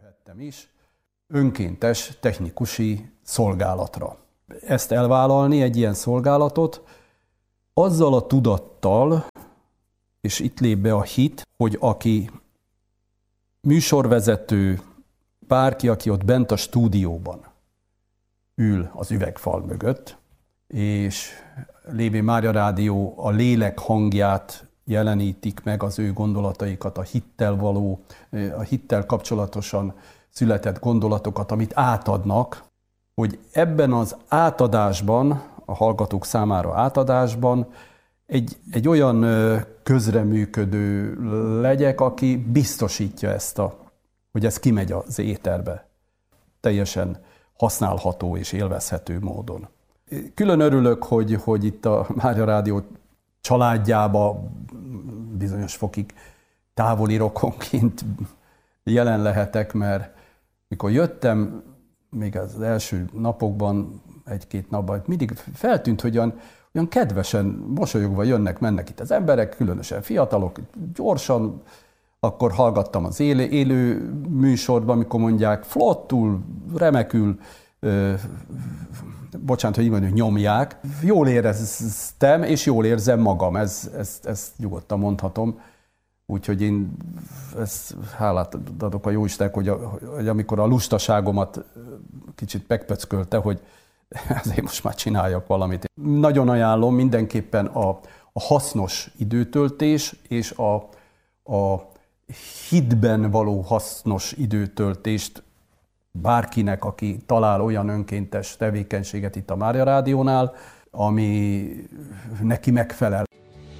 jöhettem is önkéntes technikusi szolgálatra. Ezt elvállalni, egy ilyen szolgálatot, azzal a tudattal, és itt lép be a hit, hogy aki műsorvezető, bárki, aki ott bent a stúdióban ül az üvegfal mögött, és lévén Mária Rádió a lélek hangját jelenítik meg, az ő gondolataikat, a hittel kapcsolatosan született gondolatokat, amit átadnak, hogy ebben az átadásban, a hallgatók számára átadásban egy olyan közreműködő legyek, aki biztosítja hogy ez kimegy az éterbe. Teljesen használható és élvezhető módon. Külön örülök, hogy itt a Mária Rádió családjába bizonyos fokig távoli rokonként jelen lehetek, mert mikor jöttem, még az első napokban, egy-két napban, mindig feltűnt, hogy olyan kedvesen, mosolyogva jönnek-mennek itt az emberek, különösen fiatalok, gyorsan, akkor hallgattam az élő műsorban, amikor mondják, flottul, remekül, bocsánat, hogy így mondjuk, nyomják. Jól éreztem, és jól érzem magam, ezt nyugodtan mondhatom. Úgyhogy én hálát adok a Jóistennek, hogy amikor a lustaságomat kicsit megpöckölte, hogy azért most már csináljak valamit. Nagyon ajánlom mindenképpen a hasznos időtöltés és a hitben való hasznos időtöltést bárkinek, aki talál olyan önkéntes tevékenységet itt a Mária Rádiónál, ami neki megfelel.